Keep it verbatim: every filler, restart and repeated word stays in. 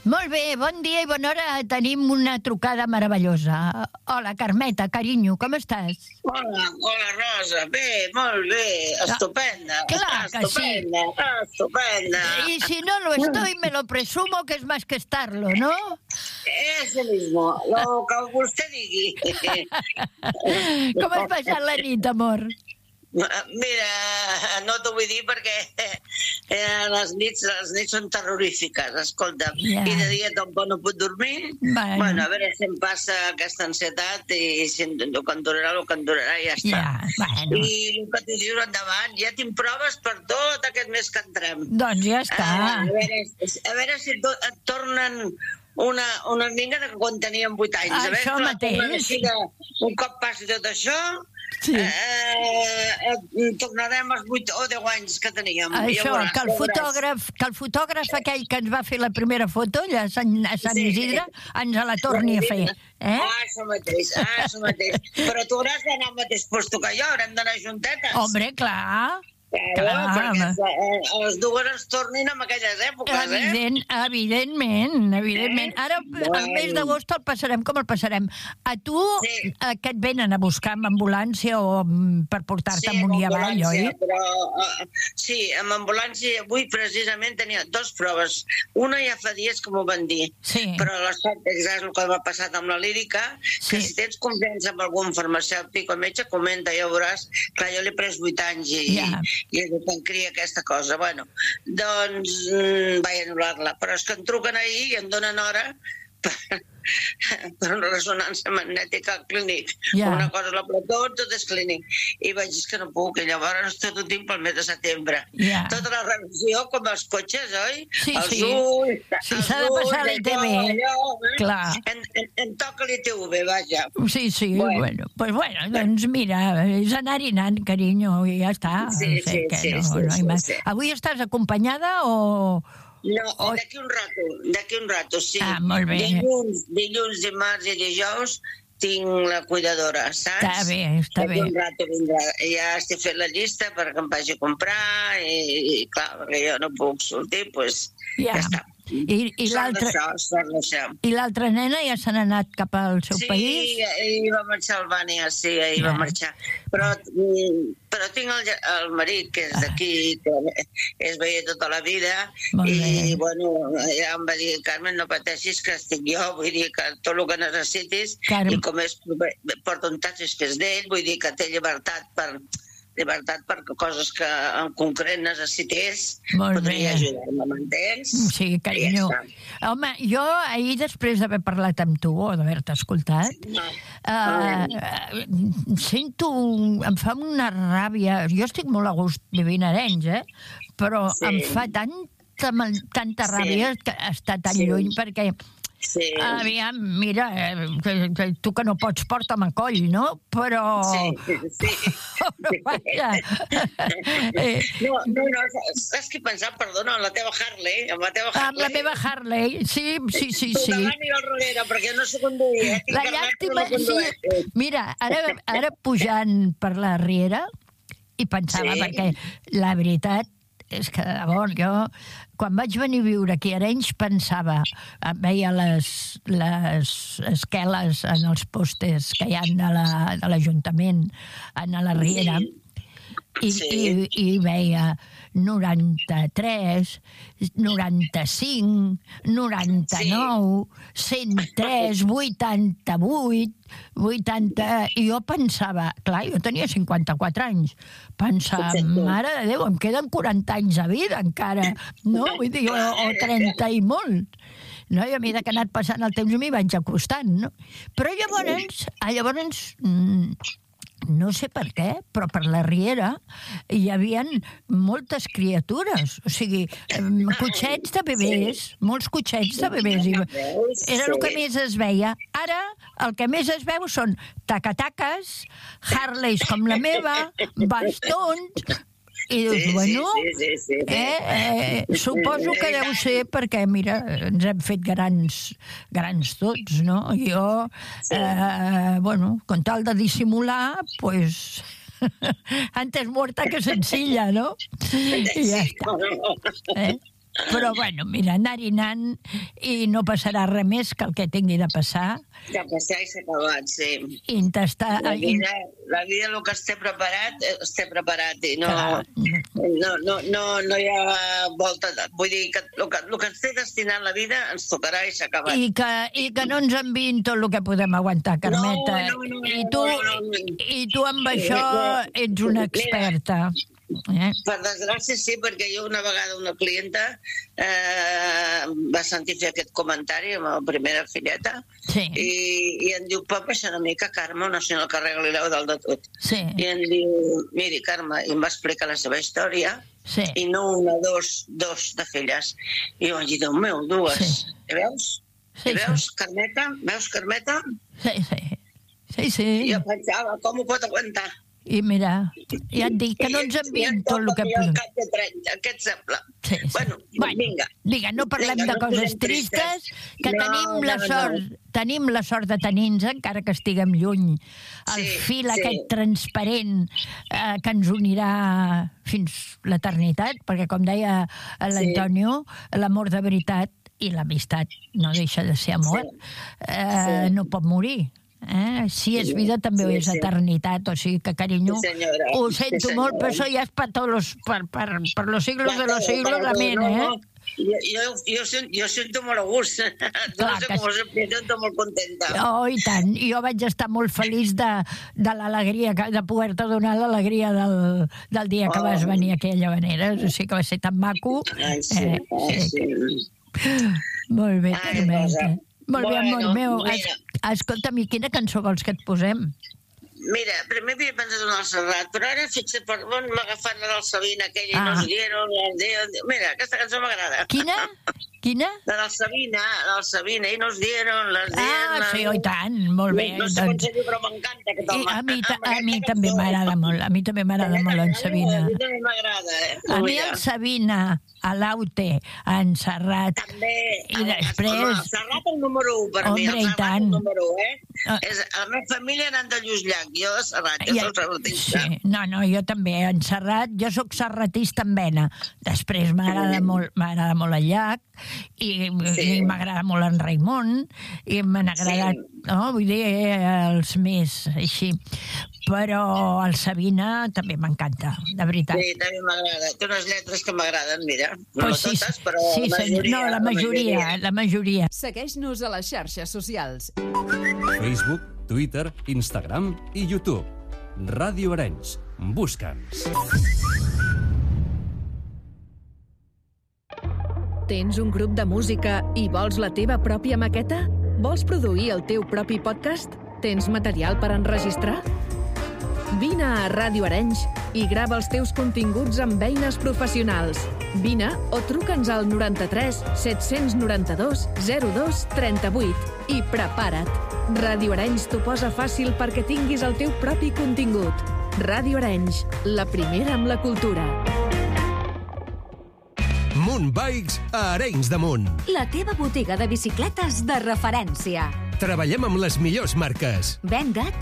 Molt bé, bon dia i bona hora. Tenim una trucada meravellosa. Hola, Carmeta, carinyo, com estàs? Hola, hola, Rosa. Bé, molt bé. Estupenda. Clar que estupenda, sí. Estupenda. Y si no lo estoy, me lo presumo, que es más que estarlo, ¿no? Eso mismo, lo que vostè digui. Com has passat la nit, amor? Mira, no t'ho vull dir perquè eh, les, nits, les nits són terrorífiques, escolta, yeah. I de dia tampoc no puc dormir. Bueno. bueno, a veure si em passa aquesta ansietat i si el que em durarà, el que em durarà i ja està. Yeah, bueno. I el que t'ho dius endavant, ja tinc proves per tot aquest mes que entrem. Doncs ja està. A, a, veure, a veure si et, et tornen una, una mica de quan teníem vuit anys. Ah, a veure, això mateix. De, un cop passi tot això... Sí. Eh, eh, tornarem als vuit o deu anys que teníem. Això, veuràs, que, el fotògraf, que el fotògraf aquell que ens va fer la primera foto allà a Sant, a Sant sí. Isidre ens la torni a fer. Eh? Ah, això mateix, ah, això mateix. Però tu hauràs d'anar al mateix lloc que jo, haurem d'anar juntetes. Hombre, clar. Claro, clar, perquè eh, les dues ens tornin en aquelles èpoques, Evident, eh? Evidentment, evidentment. Ara, bueno. El mes d'agost el passarem com el passarem. A tu, sí. eh, que et venen a buscar amb ambulància o per portar-te sí, amunt i avall, oi? Però, uh, sí, amb ambulància avui precisament tenia dos proves. Una ja fa dies que m'ho van dir, sí. Però l'estat és el que m'ha passat amb la lírica, que sí. Si tens confiança amb algun farmacèutic o metge, comenta, ja veuràs, clar, jo l'he pres vuit anys i... Ja. I és que em cria aquesta cosa. Bueno, doncs mmm, vaig anul·lar-la. Però és que em truquen ahir i em donen hora per, per una ressonància magnètica al clínic. Yeah. Una cosa la plató, tot és clínic. I vaig dir que no puc, i llavors tot ho tinc pel mes de setembre. Yeah. Tota la revisió, com els cotxes, oi? Sí, els sí. ulls, sí, s'ha de passar l'I T V. Eh? Clar. En, en, en toca l'I T V, vaja. Sí, sí, bueno. bueno. Pues bueno, doncs mira, és anar-hi anant, carinyo, i ja està. Sí, sí, sí, sí, no, sí, no sí, sí, sí. Avui estàs acompanyada o... No, d'aquí un rato, d'aquí un rato, sí. Ah, molt bé. Dilluns, dilluns, dimarts i dijous tinc la cuidadora, saps? Està bé, està bé. D'aquí un rato vindrà. Ja estic fent la llista perquè em vagi a comprar i, i clar, perquè jo no puc sortir, doncs pues, ja. ja està. I, i l'altra nena ja se n'ha anat cap al seu sí, país? Sí, ell va marxar a Albània, sí, ell ja. va marxar. Però, però tinc el, el marit, que és d'aquí, que és veia tota la vida, molt i bé. Bueno, ja em va dir, Carmen, no pateixis que estic jo, vull dir que tot el que necessitis, Carme. I com és, porta un taxi que és d'ell, vull dir que té llibertat per... llibertat per coses que en concret necessités, molt podria bé. Ajudar-me, m'entens? Sí, carinyo. Ja home, jo ahir, després d'haver parlat amb tu o d'haver-te escoltat, no. uh, uh, sento, em fa una ràbia, jo estic molt a gust vivint a Arenys, eh? Però sí. Em fa tanta, tanta ràbia sí. Que estar tan sí. Lluny, perquè... Sí. Aviam, mira, que, que tu que no pots porta'm a coll, no? Però... Sí, sí. Però vaja... No, no, no, saps què pensar? Perdona, amb la teva Harley, amb la teva Harley... Amb la meva Harley, sí, sí, sí, sí. Davant i al darrere, perquè no sé conduir, eh? La llàstima, sí. Mira, ara, ara pujant per la Riera, i pensava, sí. Perquè la veritat és que, de debò, jo... Quan vaig venir a viure aquí a Arenys pensava, veia les, les esqueles en els postes que hi ha a l'Ajuntament, a la Riera, i, sí. i, i veia noranta-tres, noranta-cinc, noranta-nou, cent tres, vuitanta-vuit, vuitanta... I jo pensava, clar, jo tenia cinquanta-quatre anys, pensava, mare de Déu, em queden quaranta anys de vida encara, no? Vull dir, o, o trenta i molt. No? I a mesura que ha anat passant el temps m'hi vaig acostant, no? Però llavors, llavors no sé per què, però per la Riera hi havia moltes criatures, o sigui, cotxets de bebès, molts cotxets de bebès. Era el que més es veia. Ara el que més es veu són tacataques, Harleys com la meva, bastons... I dius, sí, bueno, sí, sí, sí, sí. Eh, eh, suposo que deu ser perquè, mira, ens hem fet grans, grans tots, no? Jo, eh, bueno, con tal de dissimular, pues... Antes muerta que sencilla, no? I ja està. Eh? Però, bueno, mira, anar-hi anant i no passarà res més que el que tingui de passar. De passar i s'ha acabat, sí. Intestar... La vida, la vida, el que esté preparat, esté preparat i no, no, no, no, no hi ha volta. Vull dir que el que, el que ens té destinat la vida ens tocarà i s'ha acabat. I que, I que no ens enviïn tot el que podem aguantar, Carmeta. No, no, no, I, tu, no, no, no. I tu amb això ets una experta. Eh? Per desgràcia sí, perquè jo una vegada una clienta eh, va sentir fer aquest comentari amb la primera filleta sí. i, i em diu, pot baixar una mica, Carme, una senyora que Galileu dalt de tot. Sí. I em diu, miri, Carme, i em va explicar la seva història sí. i no una, dos, dos de filles. I jo vaig dir, Déu meu, dues. Sí. I veus? Sí, I veus, sí. Carmeta? Veus, Carmeta? Sí, sí. sí, sí. I jo pensava, com ho pot aguantar? I mira, ja et dic que no ens envien tot el que podem. Què et sembla? Sí, sí. Bueno, bueno, vinga. Vinga, no parlem vinga, de no coses tristes, que no, tenim, la no, sort, no. tenim la sort de tenir-nos, encara que estiguem lluny, el sí, fil sí. aquest transparent eh, que ens unirà fins l'eternitat, perquè com deia l'Antonio, sí. l'amor de veritat i l'amistat no deixa de ser amor, sí. Eh, sí. no pot morir. Eh? Si és vida també sí, és sí. eternitat, o sigui que carinyo sí, ho sento sí, molt, però això ja és per, los, per, per, per los siglos de los siglos amén, eh? No, no. Jo, jo, jo, sento, jo sento molt a gust. Clar, no sé com que... em sento molt contenta. Oh, i tant. Jo vaig estar molt feliç de, de l'alegria, de poder-te donar l'alegria del, del dia que oh. vas venir a aquella manera. O sigui que va ser tan maco. Ai, sí, eh, ai, sí. sí. Molt bé, Carmeta. Molt bé, amor bueno, meu. Es, escolta'm, i quina cançó vols que et posem? Mira, primer havia pensat en el Serrat, però ara fixa't per on m'ha agafat la del Sabina, aquella ah. nos dieron, mira, aquesta cançó m'agrada. Quina? Quina? La del Sabina, la del Sabina, i nos dieron, les dieron... Ah, sí, oi tant, molt bé. No sé com se diu, però m'encanta aquest home. A mi, a mi també m'agrada molt, a mi també m'agrada molt en Sabina. A mi també m'agrada, eh? A mi el Sabina, a l'Aute, en Serrat. També. I després... El Serrat el número un per mi, el Serrat el número un, eh? La meva família ha anat de Lluçllac, jo de Serrat, jo soc serratista. No, no, jo també, en Serrat, jo soc serratista en vena. Després m'agrada molt, m'agrada molt el Llac, i, sí. i m'agrada molt en Raimon, i m'han agradat, sí. no, vull dir, els més així. Però el Sabina també m'encanta, de veritat. Sí, també m'agrada. Té unes lletres que m'agraden, mira. No pues sí, totes, però sí, la majoria. No, la majoria, la majoria. La majoria. Segueix-nos a les xarxes socials. Facebook, Twitter, Instagram i YouTube. Ràdio Arenys. Busca'ns. Tens un grup de música i vols la teva pròpia maqueta? Vols produir el teu propi podcast? Tens material per enregistrar? Vine a Ràdio Arenys i grava els teus continguts amb eines professionals. Vine o truca'ns al noranta-tres set-cents noranta-dos zero dos trenta-vuit i prepara't. Ràdio Arenys t'ho posa fàcil perquè tinguis el teu propi contingut. Ràdio Arenys, la primera amb la cultura. Munt Bikes a Arenys de Munt. La teva botiga de bicicletes de referència. Treballem amb les millors marques. Venda,